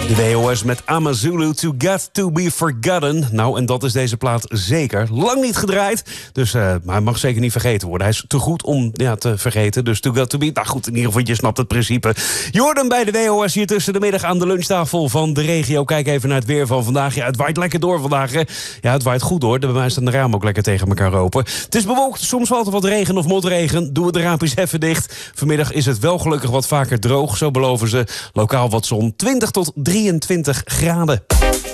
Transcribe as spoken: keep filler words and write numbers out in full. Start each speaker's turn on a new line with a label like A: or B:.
A: De W O S met Amazulu, To Got To Be Forgotten. Nou, en dat is deze plaat zeker. Lang niet gedraaid, dus uh, maar hij mag zeker niet vergeten worden. Hij is te goed om ja, te vergeten, dus To Got To Be... Nou goed, in ieder geval, je snapt het principe. Jordan bij de W O S hier tussen de middag aan de lunchtafel van de regio. Kijk even naar het weer van vandaag. Ja, het waait lekker door vandaag, hè. Ja, het waait goed, hoor. Bij mij staan de ramen ook lekker tegen elkaar open. Het is bewolkt, soms valt er wat regen of motregen. Doen we de raampjes even dicht. Vanmiddag is het wel gelukkig wat vaker droog, zo beloven ze. Lokaal wat zon, twintig tot drieëntwintig graden.